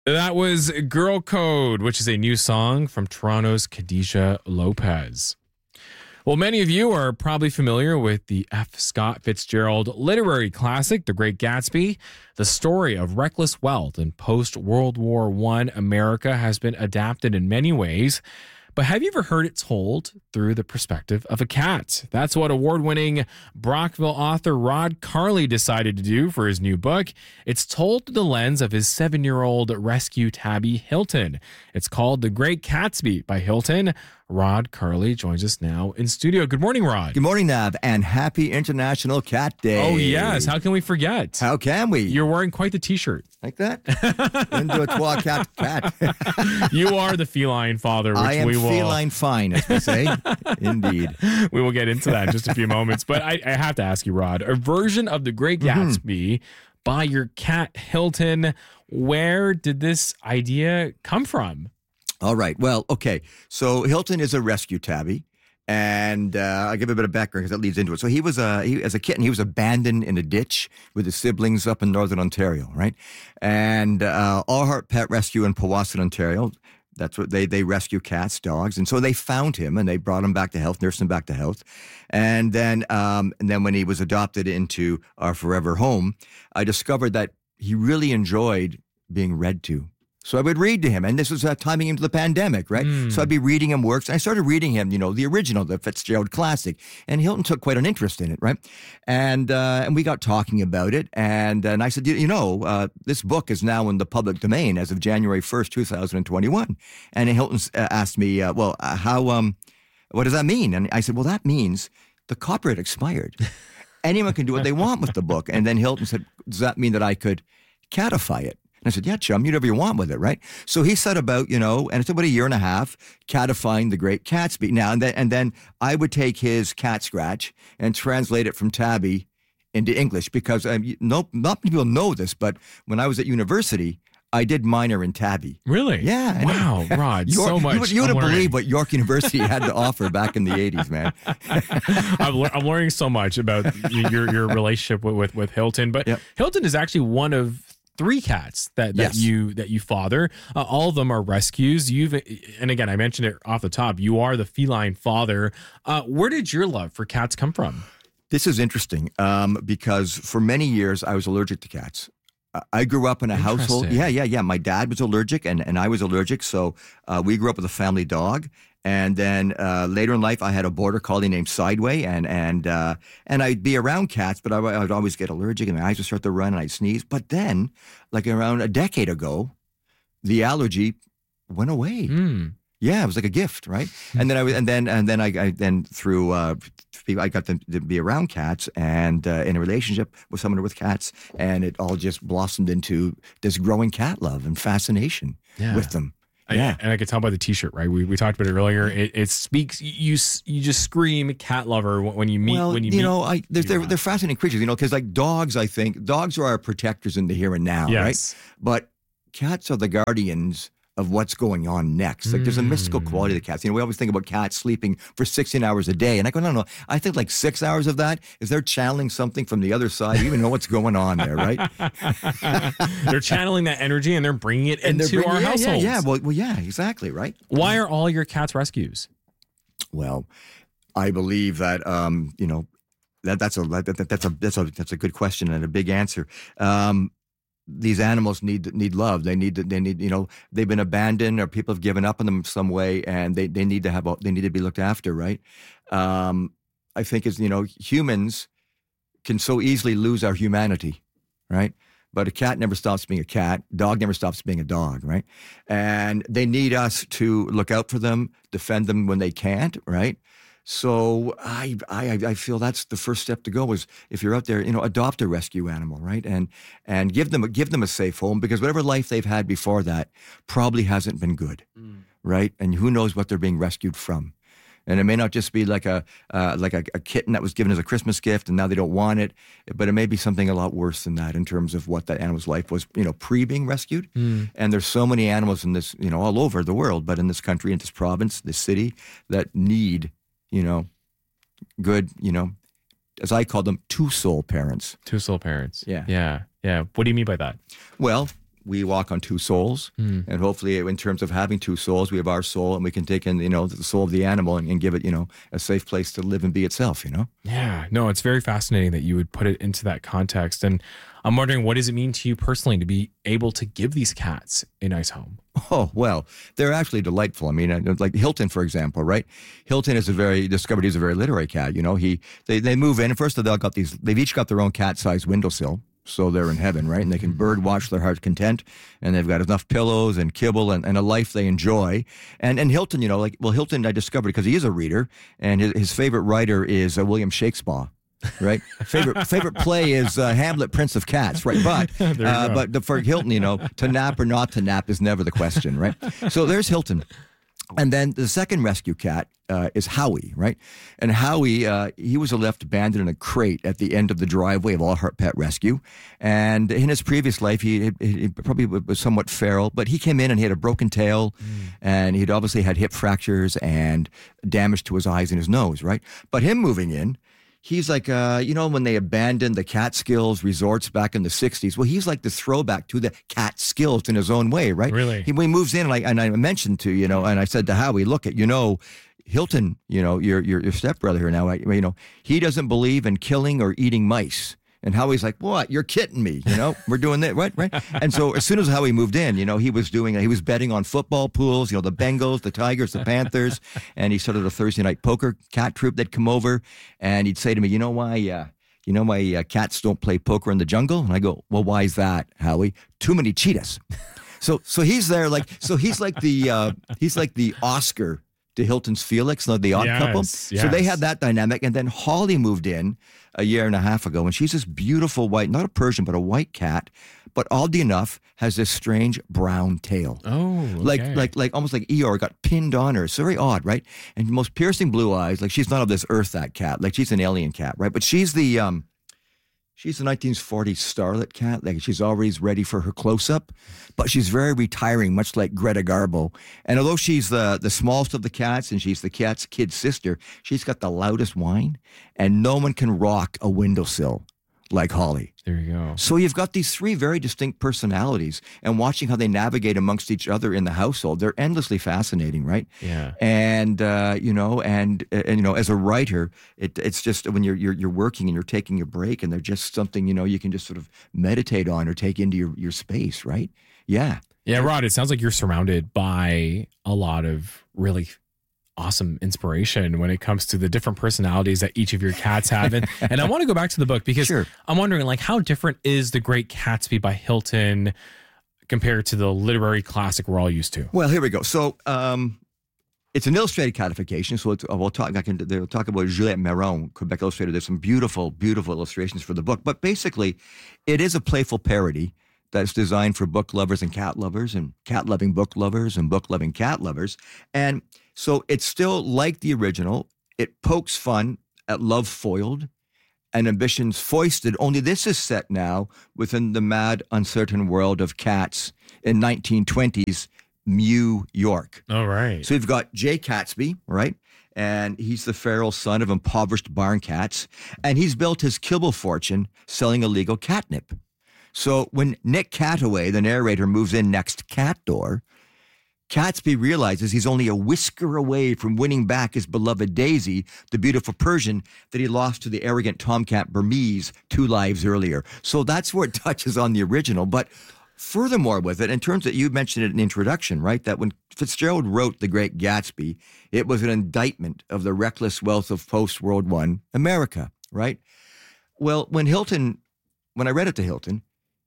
That was Girl Code, which is a new song from Toronto's Khadijah Lopez. Well, many of you are probably familiar with the F. Scott Fitzgerald literary classic, The Great Gatsby. The story of reckless wealth in post-World War I America has been adapted in many ways. But have you ever heard it told through the perspective of a cat? That's what award-winning Brockville author Rod Carley decided to do for his new book. It's told through the lens of his 7-year-old rescue tabby, Hilton. It's called The Great Gatsby by Hilton. Rod Carley joins us now in studio. Good morning, Rod. Good morning, Nav, and happy International Cat Day. Oh, yes. How can we forget? How can we? You're wearing quite the T-shirt. Like that? Into a trois cat. You are the feline father, which I am we will... feline fine, as we say. Indeed. We will get into that in just a few moments. But I have to ask you, Rod, a version of The Great Gatsby by your cat, Hilton. Where did this idea come from? All right. Well, okay. So Hilton is a rescue tabby. And I'll give a bit of background because that leads into it. So as a kitten, he was abandoned in a ditch with his siblings up in northern Ontario, right? And All Heart Pet Rescue in Powassan, Ontario, that's what they rescue cats, dogs. And so they found him and they brought him back to health, nursed him back to health. And then when he was adopted into our forever home, I discovered that he really enjoyed being read to. So I would read to him, and this was timing into the pandemic, right? So I'd be reading him works, and I started reading him, the original, the Fitzgerald classic, and Hilton took quite an interest in it, right? And we got talking about it, and I said, this book is now in the public domain as of January 1st, 2021. And Hilton asked me, what does that mean? And I said, well, that means the copyright expired. Anyone can do what they want with the book. And then Hilton said, does that mean that I could catify it? I said, yeah, chum, you do whatever you want with it, right? So he set about, and it's about a year and a half, catifying The Great Gatsby. Now, and then I would take his cat scratch and translate it from tabby into English because not many people know this, but when I was at university, I did minor in tabby. Really? Yeah. Wow, Rod, so much. You wouldn't believe what York University had to offer back in the 80s, man. I'm learning so much about your relationship with Hilton, but yep. Hilton is actually one of 3 cats that you father. All of them are rescues. And again, I mentioned it off the top. You are the feline father. Where did your love for cats come from? This is interesting because for many years I was allergic to cats. I grew up in a household. Yeah. My dad was allergic and I was allergic. So we grew up with a family dog. And then later in life, I had a border collie named Sideway, and I'd be around cats, but I would always get allergic, and my eyes would start to run, and I'd sneeze. But then, like around a decade ago, the allergy went away. Yeah, it was like a gift, right? And then I got to be around cats and in a relationship with someone with cats, and it all just blossomed into this growing cat love and fascination with them. Yeah, and I could tell by the T-shirt, right? We talked about it earlier. It speaks. You just scream cat lover when you meet. They're fascinating creatures, because like dogs, I think dogs are our protectors in the here and now, right? But cats are the guardians of what's going on next. Like there's a mystical quality to cats. We always think about cats sleeping for 16 hours a day. And I go, no. I think like 6 hours of that is they're channeling something from the other side. You even know what's going on there, right? They're channeling that energy and they're bringing it into our households. Yeah. Well, yeah, exactly, right? Why are all your cats rescues? Well, I believe that, that's a good question and a big answer. These animals need love. They need, they've been abandoned or people have given up on them some way, and they need to be looked after, right? I think humans can so easily lose our humanity, right? But a cat never stops being a cat. Dog never stops being a dog, right? And they need us to look out for them, defend them when they can't, right? So I feel that's the first step to go is if you're out there, adopt a rescue animal, right? And give them a safe home, because whatever life they've had before that probably hasn't been good, right? And who knows what they're being rescued from. And it may not just be like a kitten that was given as a Christmas gift and now they don't want it, but it may be something a lot worse than that in terms of what that animal's life was, pre being rescued. And there's so many animals in this, all over the world, but in this country, in this province, this city, that need good, as I call them, two soul parents. Two soul parents. Yeah. Yeah. Yeah. What do you mean by that? Well, we walk on two souls, and hopefully, in terms of having two souls, we have our soul, and we can take in, the soul of the animal and give it, a safe place to live and be itself. Yeah, no, it's very fascinating that you would put it into that context. And I'm wondering, what does it mean to you personally to be able to give these cats a nice home? Oh, well, they're actually delightful. I mean, like Hilton, for example, right? Hilton is discovered he's a very literary cat. They move in, and first of all, they've each got their own cat-sized windowsill. So they're in heaven, right? And they can bird watch their heart's content, and they've got enough pillows and kibble and a life they enjoy. And Hilton, Hilton I discovered because he is a reader, and his favorite writer is William Shakespeare. Right, favorite play is Hamlet, Prince of Cats. Right, but for Hilton, to nap or not to nap is never the question. Right, so there's Hilton. And then the second rescue cat is Howie, right? And Howie, he was left abandoned in a crate at the end of the driveway of All Heart Pet Rescue. And in his previous life, he probably was somewhat feral, but he came in and he had a broken tail, and he'd obviously had hip fractures and damage to his eyes and his nose, right? But him moving in, he's like, when they abandoned the Catskills resorts back in the 60s, well, he's like the throwback to the Catskills in his own way, right? Really? When he moves in, and I mentioned to, and I said to Howie, look at, Hilton, your stepbrother here now, he doesn't believe in killing or eating mice. And Howie's like, what? You're kidding me. We're doing that. Right. And so as soon as Howie moved in, he was betting on football pools, the Bengals, the Tigers, the Panthers. And he started a Thursday night poker cat troupe that'd come over. And he'd say to me, you know why cats don't play poker in the jungle? And I go, well, why is that, Howie? Too many cheetahs. So he's there he's like the Oscar to Hilton's Felix, the odd couple. Yes. So they had that dynamic. And then Holly moved in a year and a half ago, and she's this beautiful white, not a Persian, but a white cat, but oddly enough, has this strange brown tail. Oh, okay. Like almost like Eeyore got pinned on her. It's very odd, right? And most piercing blue eyes, like she's not of this earth, that cat. Like she's an alien cat, right? But she's the 1940s starlet cat. Like she's always ready for her close-up, but she's very retiring, much like Greta Garbo. And although she's the smallest of the cats and she's the cat's kid sister, she's got the loudest whine, and no one can rock a windowsill like Holly. There you go. So you've got these three very distinct personalities, and watching how they navigate amongst each other in the household, they're endlessly fascinating, right? Yeah. And as a writer, it's just when you're working and you're taking a break, and they're just something you can just sort of meditate on or take into your space, right? Yeah. Yeah, Rod, it sounds like you're surrounded by a lot of really awesome inspiration when it comes to the different personalities that each of your cats have. And I want to go back to the book because Sure. I'm wondering, how different is The Great Gatsby by Hilton compared to the literary classic we're all used to? Well, here we go. So it's an illustrated codification. So they'll talk about Juliette Meron, Quebec Illustrated. There's some beautiful, beautiful illustrations for the book. But basically, it is a playful parody that's designed for book lovers and cat-loving book lovers and book-loving cat lovers. And so it's still like the original. It pokes fun at love foiled and ambitions foisted, only this is set now within the mad, uncertain world of cats in 1920s New York. All right. So you've got Jay Gatsby, right? And he's the feral son of impoverished barn cats. And he's built his kibble fortune selling illegal catnip. So when Nick Cataway, the narrator, moves in next cat door, Gatsby realizes he's only a whisker away from winning back his beloved Daisy, the beautiful Persian that he lost to the arrogant tomcat Burmese 2 lives earlier. So that's where it touches on the original. But furthermore with it, in terms that you mentioned it in the introduction, right, that when Fitzgerald wrote The Great Gatsby, it was an indictment of the reckless wealth of post-World I America, right? Well, when I read it to Hilton,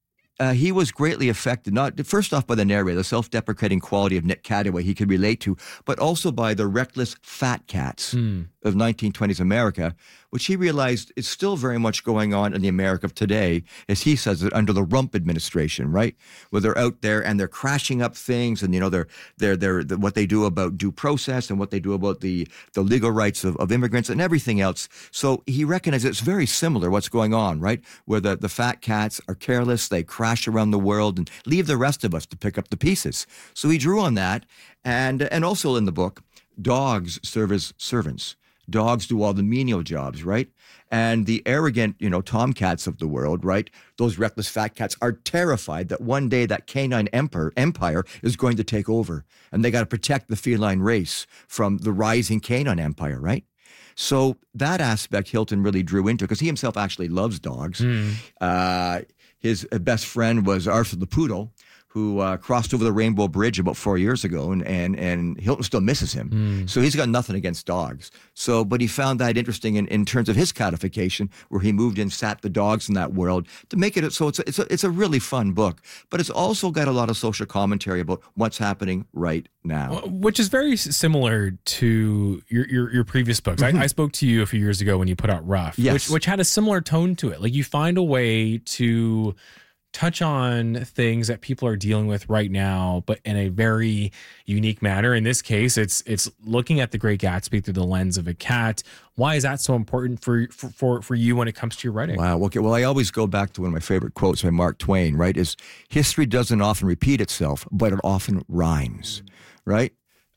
he was greatly affected, not first off by the narrator, the self-deprecating quality of Nick Cataway he could relate to, but also by the reckless fat cats of 1920s America, which he realized is still very much going on in the America of today, as he says it, under the Rump administration, right? Where they're out there and they're crashing up things, and they're what they do about due process and what they do about the legal rights of immigrants and everything else. So he recognized it's very similar what's going on, right? Where the fat cats are careless, they crash around the world and leave the rest of us to pick up the pieces. So he drew on that, and also in the book, dogs serve as servants. Dogs do all the menial jobs, right? And the arrogant, tomcats of the world, right? Those reckless fat cats are terrified that one day that canine empire is going to take over. And they got to protect the feline race from the rising canine empire, right? So that aspect Hilton really drew into because he himself actually loves dogs. His best friend was Arthur the Poodle, who crossed over the Rainbow Bridge about 4 years ago, and Hilton still misses him. So he's got nothing against dogs. But he found that interesting in terms of his codification, where he moved in, sat the dogs in that world to make it so it's a really fun book. But it's also got a lot of social commentary about what's happening right now, which is very similar to your previous books. I spoke to you a few years ago when you put out Rough, yes. which had a similar tone to it. Like you find a way to touch on things that people are dealing with right now, but in a very unique manner. In this case, it's looking at The Great Gatsby through the lens of a cat. Why is that so important for you when it comes to your writing? Wow. Okay. Well, I always go back to one of my favorite quotes by Mark Twain, right? Is history doesn't often repeat itself, but it often rhymes, right?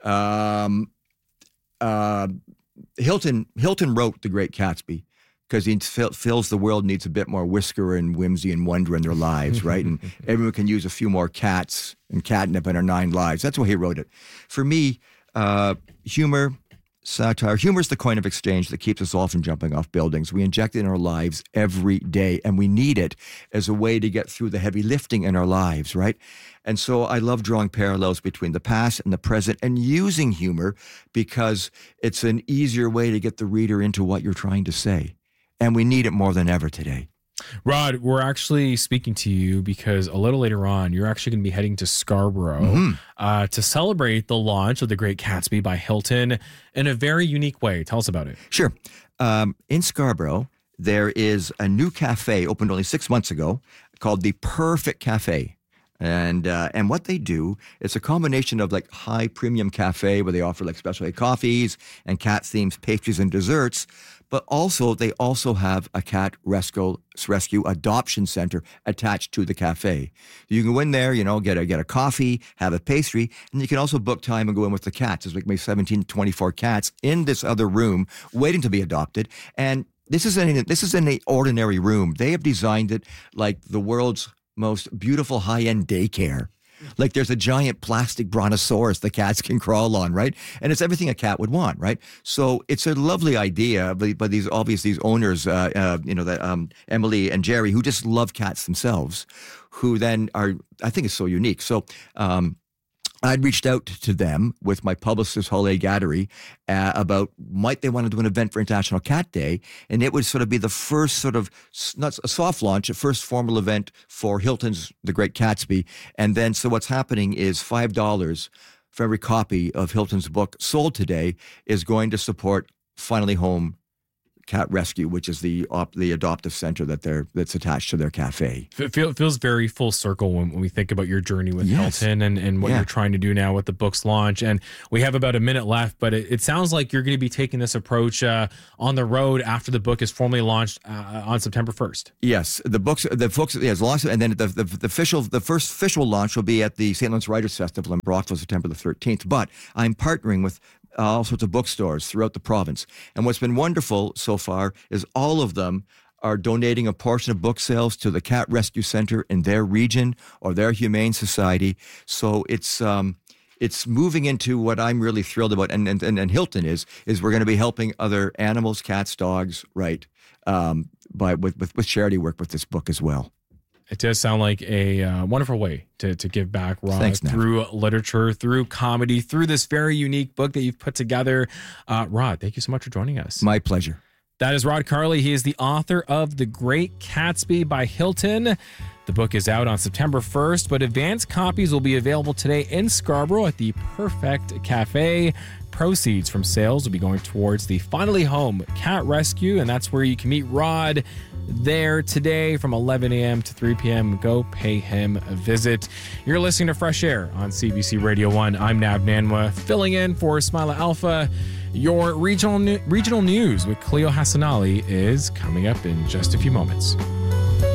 Hilton wrote The Great Gatsby because he feels the world needs a bit more whisker and whimsy and wonder in their lives, right? And everyone can use a few more cats and catnip in our 9 lives. That's why he wrote it. For me, humor, satire, humor is the coin of exchange that keeps us all from jumping off buildings. We inject it in our lives every day, and we need it as a way to get through the heavy lifting in our lives, right? And so I love drawing parallels between the past and the present and using humor because it's an easier way to get the reader into what you're trying to say. And we need it more than ever today. Rod, we're actually speaking to you because a little later on, you're actually going to be heading to Scarborough to celebrate the launch of The Great Gatsby by Hilton in a very unique way. Tell us about it. Sure. In Scarborough, there is a new cafe opened only 6 months ago called The Perfect Cafe. And what they do, it's a combination of like high premium cafe where they offer like specialty coffees and cat themed pastries and desserts. But also, they also have a cat rescue adoption center attached to the cafe. You can go in there, get a coffee, have a pastry, and you can also book time and go in with the cats. There's like maybe 17 to 24 cats in this other room waiting to be adopted. And this is in an ordinary room. They have designed it like the world's most beautiful high-end daycare. Like there's a giant plastic brontosaurus the cats can crawl on, right? And it's everything a cat would want, right? So it's a lovely idea, but these owners, Emily and Jerry, who just love cats themselves, who then are, I think it's so unique. So I'd reached out to them with my publicist, Holly Gaddery, about might they want to do an event for International Cat Day, and it would sort of be the first sort of, not a soft launch, a first formal event for Hilton's The Great Gatsby. And then, so what's happening is $5 for every copy of Hilton's book sold today is going to support Finally Home Cat Rescue, which is the adoptive center that's attached to their cafe. It feels very full circle when we think about your journey with Hilton and what you're trying to do now with the book's launch. And we have about a minute left, but it sounds like you're going to be taking this approach on the road after the book is formally launched on September 1st. Yes, the book is launched, and then the first official launch will be at the St. Lawrence Writers Festival in Brockville, September the 13th. But I'm partnering with all sorts of bookstores throughout the province. And what's been wonderful so far is all of them are donating a portion of book sales to the Cat Rescue Center in their region or their humane society. So it's moving into what I'm really thrilled about. And Hilton is we're going to be helping other animals, cats, dogs, right, with charity work with this book as well. It does sound like a wonderful way to give back, Rod, Thanks, through literature, through comedy, through this very unique book that you've put together. Rod, thank you so much for joining us. My pleasure. That is Rod Carley. He is the author of The Great Gatsby by Hilton. The book is out on September 1st, but advanced copies will be available today in Scarborough at the Perfect Cafe. Proceeds from sales will be going towards the Finally Home Cat Rescue, and that's where you can meet Rod there today from 11 a.m. to 3 p.m. Go pay him a visit. You're listening to Fresh Air on CBC Radio 1. I'm Nab Nanwa, filling in for Smila Alpha. Your regional news with Cleo Hassanali is coming up in just a few moments.